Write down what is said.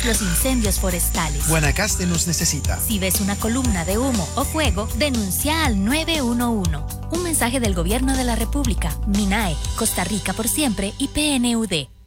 Combatamos los incendios forestales. Guanacaste nos necesita. Si ves una columna de humo o fuego, denuncia al 911. Un mensaje del Gobierno de la República, MINAE, Costa Rica por siempre y PNUD.